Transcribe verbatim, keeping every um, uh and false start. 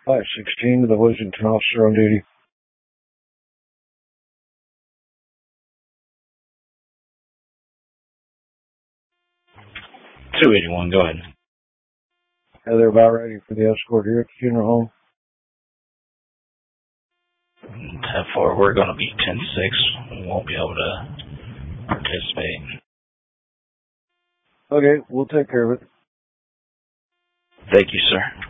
five sixteen to the Washington officer on duty. two eighty-one, go ahead. Yeah, they're about ready for the escort here at the funeral home. ten four, we're going to be ten six. We won't be able to participate. Okay, we'll take care of it. Thank you, sir.